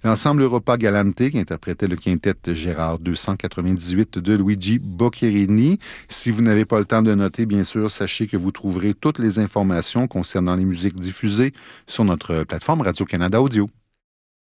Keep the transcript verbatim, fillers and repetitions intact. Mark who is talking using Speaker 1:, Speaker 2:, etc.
Speaker 1: L'ensemble Europa Galante qui interprétait le quintet Gérard deux cent quatre-vingt-dix-huit de Luigi Boccherini. Si vous n'avez pas le temps de noter, bien sûr, sachez que vous trouverez toutes les informations concernant les musiques diffusées sur notre plateforme Radio-Canada Audio.